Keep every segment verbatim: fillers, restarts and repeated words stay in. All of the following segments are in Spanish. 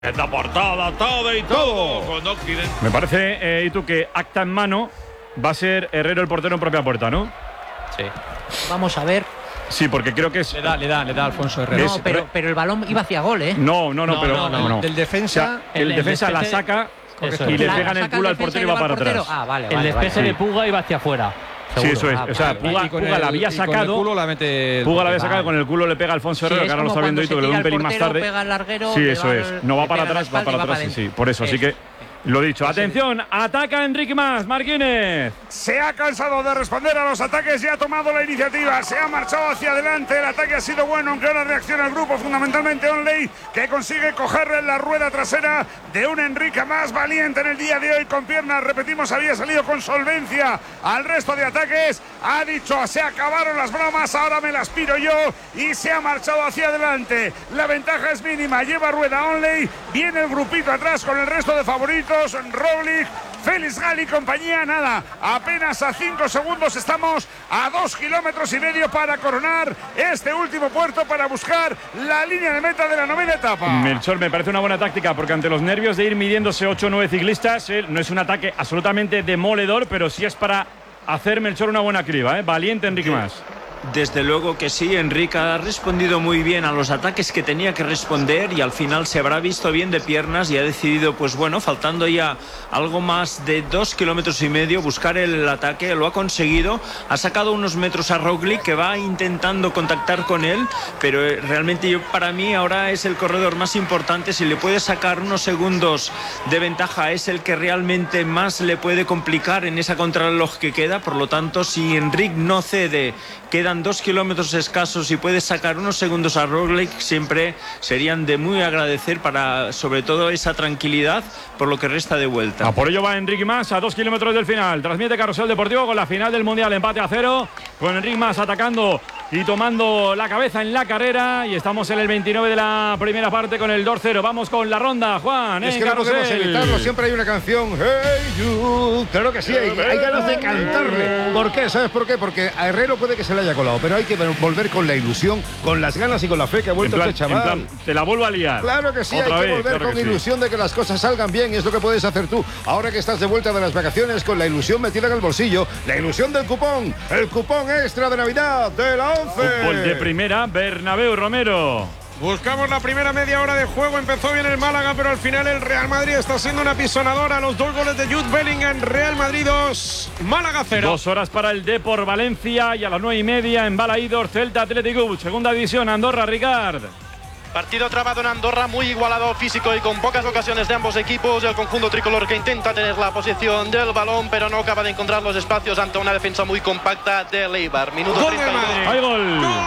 Esta portada, todo y todo, todo. Con Occidente. Me parece, eh, y tú, que acta en mano va a ser Herrero el portero en propia puerta, ¿no? Sí. Vamos a ver. Sí, porque creo que es. Le da, le da, le da a Alfonso Herrero. No, pero, pero el balón iba hacia gol, ¿eh? No, no, no, No, pero. no, no. no. Del defensa. O sea, el, el- el defensa la despeje- saca Eso y es. le La- pega en el saca culo al defensa portero y le va para al portero. atrás. Ah, vale, El vale. despeje vale. de Puga iba hacia afuera. Sí, eso es. Ah, O sea, vale, Puga, Y con Puga el- la había y con el sacado. culo la mete el Puga la había portero. sacado con el culo, le pega a Alfonso Sí, Herrero, es que ahora lo como está viendo cuando Ito, se que le da un tira el pelín más portero, tarde. pega al larguero, Sí, le eso va es. al- No va le para pega en la atrás, va espalda para y va atrás, para sí, sí. adentro. Por eso, así Eso. que. Lo dicho, atención, ataca Enrique Mas, Marquínez. Se ha cansado de responder a los ataques y ha tomado la iniciativa. Se ha marchado hacia adelante. El ataque ha sido bueno, aunque ahora reacciona el grupo, fundamentalmente Onley, que consigue cogerle en la rueda trasera de un Enrique más valiente en el día de hoy con piernas. Repetimos, había salido con solvencia al resto de ataques. Ha dicho, se acabaron las bromas, ahora me las piro yo, y se ha marchado hacia adelante. La ventaja es mínima. Lleva rueda Onley. Viene el grupito atrás con el resto de favoritos. Roglic, Félix Gal y compañía, nada, apenas a cinco segundos, estamos a dos kilómetros y medio para coronar este último puerto para buscar la línea de meta de la novena etapa. Melchor, me parece una buena táctica, porque ante los nervios de ir midiéndose ocho o nueve ciclistas, eh, no es un ataque absolutamente demoledor, pero sí es para hacer, Melchor, una buena criba, ¿eh? Valiente Enrique Mas. Desde luego que sí, Enrique ha respondido muy bien a los ataques que tenía que responder y al final se habrá visto bien de piernas y ha decidido, pues bueno, faltando ya algo más de dos kilómetros y medio, buscar el ataque. Lo ha conseguido, ha sacado unos metros a Roglic, que va intentando contactar con él, pero realmente yo, para mí ahora es el corredor más importante. Si le puede sacar unos segundos de ventaja, es el que realmente más le puede complicar en esa contrarreloj que queda. Por lo tanto, si Enrique no cede, quedan dos kilómetros escasos y puedes sacar unos segundos a Roglic, siempre serían de muy agradecer para, sobre todo, esa tranquilidad por lo que resta de vuelta. A por ello va Enrique Mas a dos kilómetros del final. Transmite Carrusel Deportivo con la final del Mundial, empate a cero, con Enrique Mas atacando y tomando la cabeza en la carrera, y estamos en el veintinueve de la primera parte con el dos cero. Vamos con la ronda, Juan, Es en que no Carrusel. podemos evitarlo, siempre hay una canción. Hey you. Claro que sí, hay, hay ganas de cantarle. ¿Por qué? ¿Sabes por qué? Porque a Herrero puede que se le haya colado, pero hay que volver con la ilusión, con las ganas y con la fe que ha vuelto En plan, este chaval. en plan, te la vuelvo a liar. Claro que sí, Otra hay que vez, volver claro con que sí. ilusión de que las cosas salgan bien, y es lo que puedes hacer tú. Ahora que estás de vuelta de las vacaciones, con la ilusión metida en el bolsillo, la ilusión del cupón, el cupón extra de Navidad de la ONCE. Fútbol de primera, Bernabéu, Romero. Buscamos la primera media hora de juego. Empezó bien el Málaga, pero al final el Real Madrid está siendo una pisonadora. Los dos goles de Jude Bellingham. Real Madrid dos, Málaga cero. Dos horas para el Depor Valencia, y a las nueve y media en Balaídor, Celta Atlético, segunda división, Andorra, Ricard. Partido trabado en Andorra, muy igualado físico y con pocas ocasiones de ambos equipos. El conjunto tricolor que intenta tener la posición del balón, pero no acaba de encontrar los espacios ante una defensa muy compacta del Eibar. Minuto Gol del treinta y dos. Madrid. ¡Hay gol! Gol, gol, gol,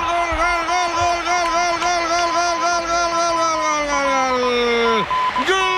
gol, gol, gol, gol, gol, gol, gol, gol, gol, gol, gol, gol, gol.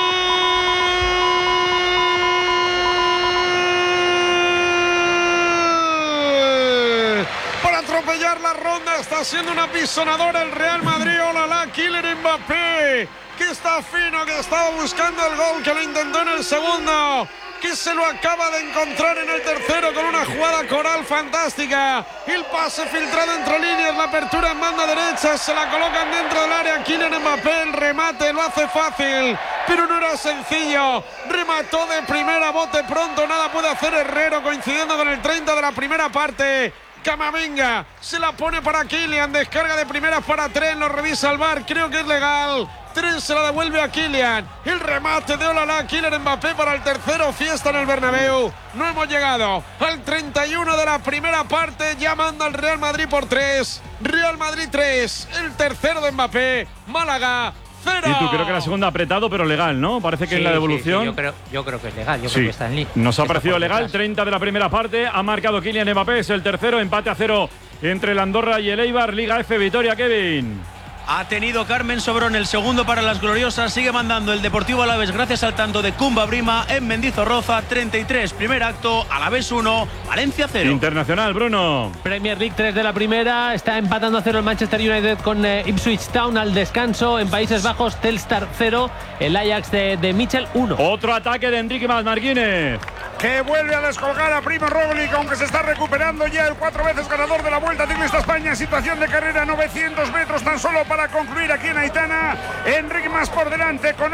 Para atropellar la ronda, está siendo una pisonadora el Real Madrid. Olala, Kylian Mbappé, que está fino, que estaba buscando el gol, que lo intentó en el segundo, que se lo acaba de encontrar en el tercero con una jugada coral fantástica. El pase filtrado entre líneas, la apertura en banda derecha, se la colocan dentro del área. Kylian Mbappé, el remate lo hace fácil, pero no era sencillo. Remató de primera, bote pronto, nada puede hacer Herrero, coincidiendo con el treinta de la primera parte. Camavinga se la pone para Kylian, descarga de primeras para Trent, lo revisa el V A R, creo que es legal. Trent se la devuelve a Kylian, el remate de Olala, Kylian Mbappé para el tercero, fiesta en el Bernabéu. No hemos llegado al treinta y uno de la primera parte, ya manda el Real Madrid por tres, Real Madrid tres, el tercero de Mbappé, Málaga cero. Y tú, creo que la segunda apretado, pero legal, ¿no? Parece que Sí, en la sí, devolución. sí, yo, creo, yo creo que es legal, yo Sí, creo que está en li- nos ha está parecido por legal. detrás. treinta de la primera parte, ha marcado Kylian Mbappé, es el tercero, empate a cero entre el Andorra y el Eibar, Liga F, victoria, Kevin. Ha tenido Carmen Sobrón el segundo para las gloriosas. Sigue mandando el Deportivo Alavés gracias al tanto de Cumba Brima en Mendizorroza. treinta y tres, primer acto, Alavés uno, Valencia cero. Internacional, Bruno. Premier League tres de la primera. Está empatando a cero el Manchester United con eh, Ipswich Town al descanso. En Países Bajos, Telstar cero. El Ajax de, de Michel uno. Otro ataque de Enrique Mas, Marquínez. que vuelve a descolgar a Primo Roglic, aunque se está recuperando ya el cuatro veces ganador de la Vuelta Ciclista España en situación de carrera. Novecientos metros tan solo para concluir aquí en Aitana. Enric Mas por delante con